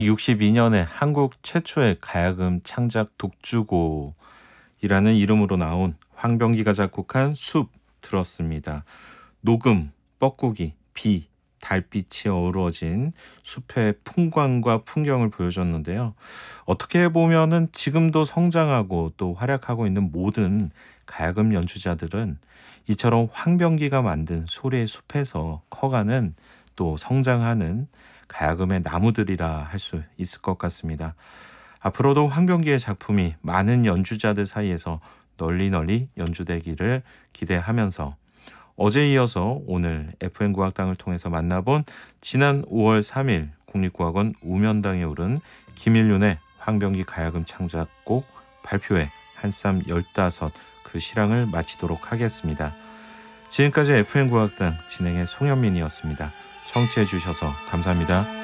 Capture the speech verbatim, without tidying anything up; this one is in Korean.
육십이 년에 한국 최초의 가야금 창작 독주곡이라는 이름으로 나온 황병기가 작곡한 숲 들었습니다. 녹음, 뻐꾸기, 비, 달빛이 어우러진 숲의 풍광과 풍경을 보여줬는데요. 어떻게 보면은 지금도 성장하고 또 활약하고 있는 모든 가야금 연주자들은 이처럼 황병기가 만든 소리의 숲에서 커가는 또 성장하는 가야금의 나무들이라 할 수 있을 것 같습니다. 앞으로도 황병기의 작품이 많은 연주자들 사이에서 널리 널리 연주되기를 기대하면서 어제 이어서 오늘 에프엠 국악당을 통해서 만나본 지난 오월 삼일 국립국악원 우면당에 오른 김일륜의 황병기 가야금 창작곡 발표회 한쌈 열다섯 그 실황을 마치도록 하겠습니다. 지금까지 에프엠 국악당 진행의 송현민이었습니다. 청취해 주셔서 감사합니다.